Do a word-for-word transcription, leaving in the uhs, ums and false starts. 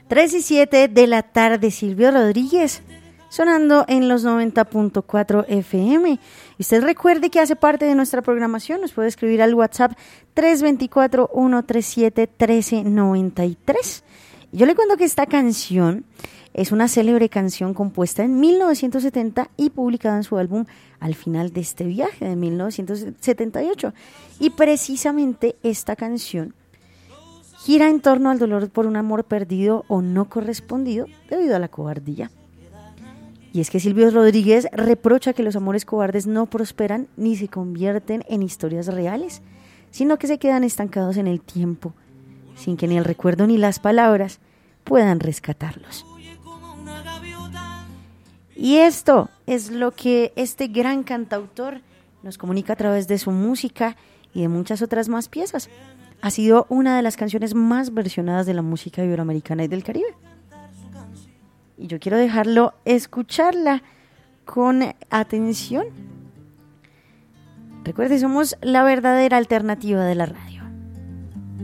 tres y siete de la tarde, Silvio Rodríguez, sonando en los noventa punto cuatro F M. Y usted recuerde que hace parte de nuestra programación, nos puede escribir al WhatsApp tres dos cuatro, uno tres siete, uno tres nueve tres. Y yo le cuento que esta canción es una célebre canción compuesta en mil novecientos setenta y publicada en su álbum Al final de este viaje de mil novecientos setenta y ocho. Y precisamente esta canción gira en torno al dolor por un amor perdido o no correspondido debido a la cobardía. Y es que Silvio Rodríguez reprocha que los amores cobardes no prosperan ni se convierten en historias reales, sino que se quedan estancados en el tiempo, sin que ni el recuerdo ni las palabras puedan rescatarlos. Y esto es lo que este gran cantautor nos comunica a través de su música y de muchas otras más piezas. Ha sido una de las canciones más versionadas de la música iberoamericana y del Caribe. Y yo quiero dejarlo escucharla con atención. Recuerde, somos la verdadera alternativa de la radio.